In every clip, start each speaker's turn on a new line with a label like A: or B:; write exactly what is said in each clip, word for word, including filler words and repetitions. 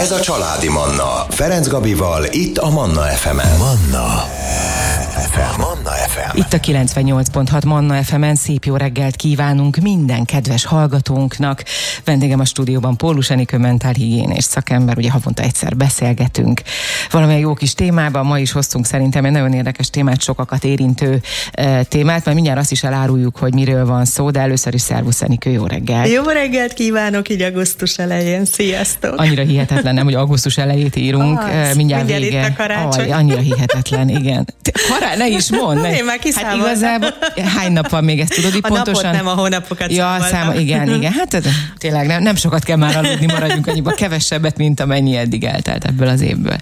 A: Ez a Családi Manna. Ferenc Gabival, itt a Manna ef emen. Manna ef em. Manna ef em.
B: Itt a kilencvennyolc pont hat Manna ef emen. Szép jó reggelt kívánunk minden kedves hallgatónknak. Vendégem a stúdióban Pólus Enikő mentálhigiénés szakember, ugye havonta egyszer beszélgetünk valamilyen jó kis témában. Ma is hoztunk szerintem egy nagyon érdekes témát, sokakat érintő e, témát, mert mindjárt azt is eláruljuk, hogy miről van szó, de először is szervusz Enikő, jó reggelt!
C: Jó reggelt kívánok így augusztus elején, sziasztok!
B: Annyira hihetetlen, nem, hogy augusztus elejét írunk,
C: az,
B: mindjárt,
C: mindjárt
B: vége.
C: Itt a karácsony.
B: Aj, annyira hihetetlen, igen. Kará, ne is mondd! Ne.
C: Én már
B: Hát igazából hány nap van még, ezt tudod, hogy
C: a
B: pontosan?
C: napot nem, a hónapokat
B: ja, szám, igen, igen. Hát ez, tényleg nem, nem sokat kell már aludni, maradjunk annyiba, kevesebbet, mint amennyi eddig eltelt ebből az évből.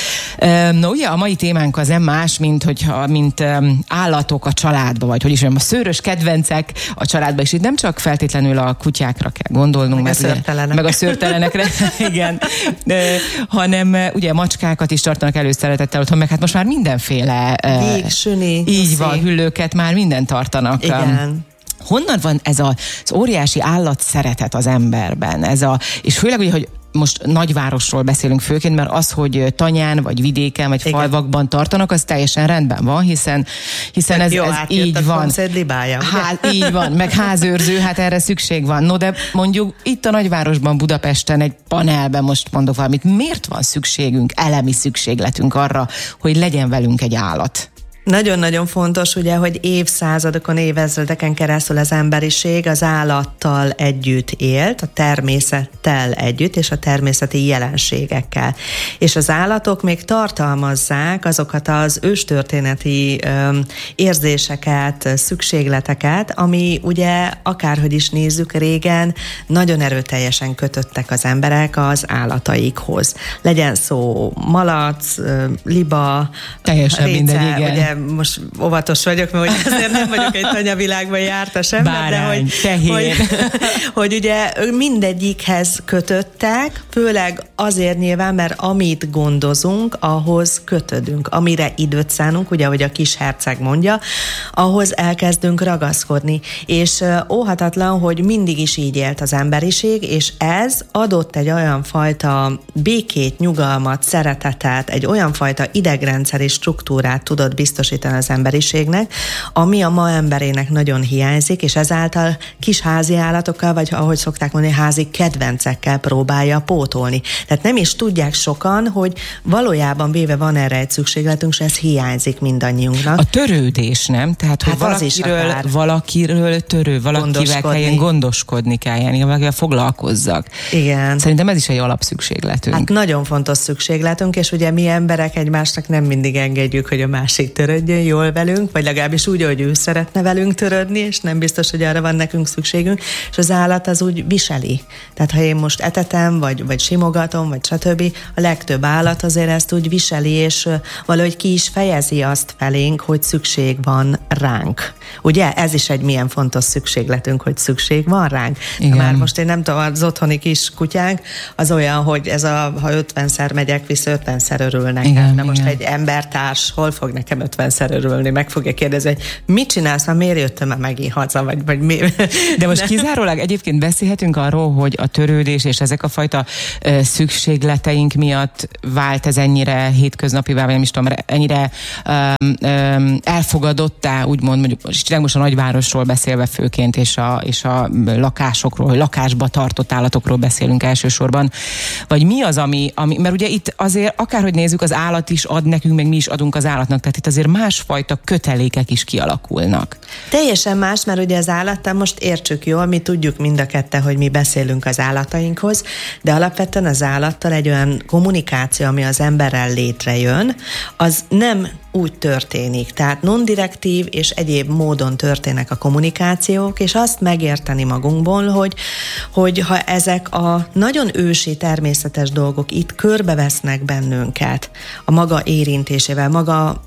B: No, ugye a mai témánk az nem más, mint, hogyha, mint um, állatok a családba, vagy hogy is mondjam, a szőrös kedvencek a családba, és itt nem csak feltétlenül a kutyákra kell gondolnunk,
C: meg,
B: meg,
C: a, szörtelenek.
B: meg a szőrtelenekre, igen, de, hanem ugye macskákat is tartanak előszeretettel otthon, meg hát most már mindenféle
C: Víg, süni,
B: így
C: szép.
B: van, hüllőket már mindent tartanak.
C: Igen.
B: Honnan van ez a, az óriási állat szeretet az emberben? Ez a, és főleg ugye, hogy most nagyvárosról beszélünk főként, mert az, hogy tanyán, vagy vidéken, vagy igen. falvakban tartanak, az teljesen rendben van, hiszen, hiszen ez,
C: jó,
B: ez így van.
C: Libája,
B: Há, így van, meg házőrző, hát erre szükség van. No, de mondjuk itt a nagyvárosban, Budapesten, egy panelben, most mondok valamit, miért van szükségünk, elemi szükségletünk arra, hogy legyen velünk egy állat?
C: Nagyon-nagyon fontos, ugye, hogy évszázadokon, évezredeken keresztül az emberiség az állattal együtt élt, a természettel együtt, és a természeti jelenségekkel. És az állatok még tartalmazzák azokat az őstörténeti öm, érzéseket, szükségleteket, ami ugye, akárhogy is nézzük, régen nagyon erőteljesen kötöttek az emberek az állataikhoz. Legyen szó malac, liba,
B: teljesen réce, minden, igen.
C: Ugye, most óvatos vagyok, mert azért nem vagyok egy tanyavilágban jártas ember,
B: Bárány,
C: de hogy, hogy, hogy ugye mindegyikhez kötöttek, főleg azért nyilván, mert amit gondozunk, ahhoz kötődünk. Amire időt szánunk, ugye, ahogy a kis herceg mondja, ahhoz elkezdünk ragaszkodni. És óhatatlan, hogy mindig is így élt az emberiség, és ez adott egy olyan fajta békét, nyugalmat, szeretetet, egy olyan fajta idegrendszeri struktúrát tudott biztosítani az emberiségnek, ami a ma emberének nagyon hiányzik, és ezáltal kis házi állatokkal, vagy ahogy szokták mondani, házi kedvencekkel próbálja pótolni. Tehát nem is tudják sokan, hogy valójában véve van erre egy szükségletünk, és ez hiányzik mindannyiunknak.
B: A törődés, nem? Tehát, hogy
C: hát
B: valakiről, valakiről törő, valakivel kelljen gondoskodni kelljen, valakivel foglalkozzak.
C: Igen.
B: Szerintem ez is egy alapszükségletünk.
C: Hát nagyon fontos szükségletünk, és ugye mi emberek egymásnak nem mindig engedjük, hogy a másik törődjön jól velünk, vagy legalábbis úgy, hogy ő szeretne velünk törődni, és nem biztos, hogy arra van nekünk szükségünk, és az állat az úgy viseli. Tehát ha én most etetem, vagy, vagy simogatom, vagy stb., a legtöbb állat azért ezt úgy viseli, és valahogy ki is fejezi azt felénk, hogy szükség van ránk. Ugye? Ez is egy milyen fontos szükségletünk, hogy szükség van ránk. Már most én nem tudom, az otthoni kis kutyánk az olyan, hogy ez a, ha ötvenszer megyek vissza, ötvenszer örül nekem.
B: Igen,
C: Na most
B: igen.
C: egy embertárs hol fog nekem ötvenszer örülni, meg fogja kérdezni, hogy mit csinálsz, már miért jöttem már megint haza, vagy, vagy mi?
B: De most kizárólag egyébként beszélhetünk arról, hogy a törődés és ezek a fajta ö, szükségleteink miatt vált ez ennyire hétköznapivá, vagy nem is tudom, ennyire ö, ö, elfogadottá, úgymond, mondjuk most, most a nagyvárosról beszélve főként, és a, és a lakásokról, lakásba tartott állatokról beszélünk elsősorban, vagy mi az, ami, ami, mert ugye itt azért akárhogy nézzük, az állat is ad nekünk, meg mi is adunk az állatnak, tehát itt azért másfajta kötelékek is kialakulnak.
C: Teljesen más, mert ugye az állattal most értsük jól, mi tudjuk mind a kette, hogy mi beszélünk az állatainkhoz, de alapvetően az állattal egy olyan kommunikáció, ami az emberrel létrejön, az nem úgy történik. Tehát non-direktív és egyéb módon történnek a kommunikációk, és azt megérteni magunkból, hogy, hogy ha ezek a nagyon ősi természetes dolgok itt körbevesznek bennünket, a maga érintésével, maga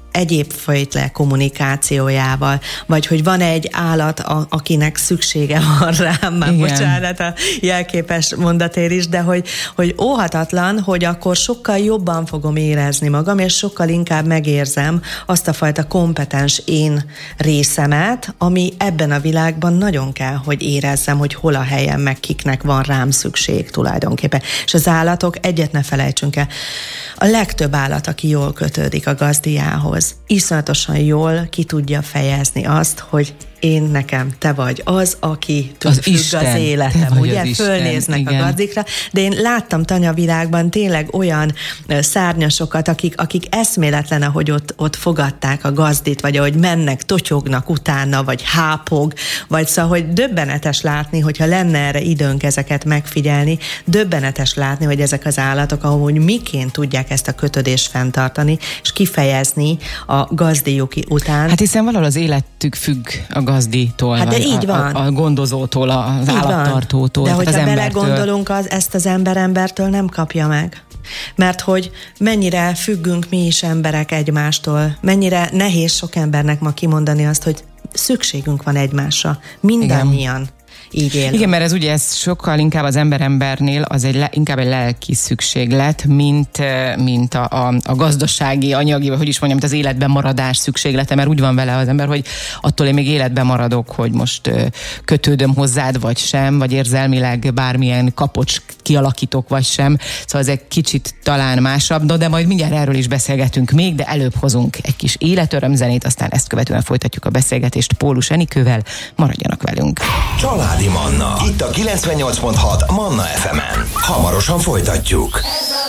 C: egyéb fajta kommunikációjával, vagy hogy van egy állat, a, akinek szüksége van rám, már igen. bocsánat a jelképes mondatér is, de hogy, hogy óhatatlan, hogy akkor sokkal jobban fogom érezni magam, és sokkal inkább megérzem azt a fajta kompetens én részemet, ami ebben a világban nagyon kell, hogy érezzem, hogy hol a helyem, meg kiknek van rám szükség tulajdonképpen. És az állatok, egyet ne felejtsünk el, a legtöbb állat, aki jól kötődik a gazdiához, iszonyatosan jól ki tudja fejezni azt, hogy én nekem, te vagy az, aki tud az függ Isten, az életem, ugye? Az Fölnéznek Isten, a gazdikra, de én láttam tanyavilágban tényleg olyan szárnyasokat, akik, akik eszméletlen, ahogy ott, ott fogadták a gazdit, vagy ahogy mennek, totyognak utána, vagy hápog, vagy szóval, hogy döbbenetes látni, hogyha lenne erre időnk ezeket megfigyelni, döbbenetes látni, hogy ezek az állatok, ahogy miként tudják ezt a kötődést fenntartani, és kifejezni a gazdijuk után.
B: Hát hiszen valahol az életük függ a gazditól,
C: hát de így
B: a,
C: van.
B: A, a gondozótól, az így állattartótól,
C: de hogyha
B: az
C: belegondolunk, az, ezt az ember embertől nem kapja meg. Mert hogy mennyire függünk mi is emberek egymástól, mennyire nehéz sok embernek ma kimondani azt, hogy szükségünk van egymásra. Mindannyian. Igen. Így élünk.
B: Igen, mert ez ugye ez sokkal inkább az ember-embernél az egy le, inkább egy lelki szükséglet, mint, mint a, a, a gazdasági, anyagi, vagy hogy is mondjam, mint az életben maradás szükséglete, mert úgy van vele az ember, hogy attól én még életben maradok, hogy most kötődöm hozzád, vagy sem, vagy érzelmileg bármilyen kapocs kialakítok, vagy sem. Szóval ez egy kicsit talán másabb, no, de majd mindjárt erről is beszélgetünk még, de előbb hozunk egy kis életörömzenét, aztán ezt követően folytatjuk a beszélgetést Pólus Enikővel. Maradjanak velünk.
A: Családi Manna. Itt a kilencvennyolc pont hat Manna ef emen. Hamarosan folytatjuk.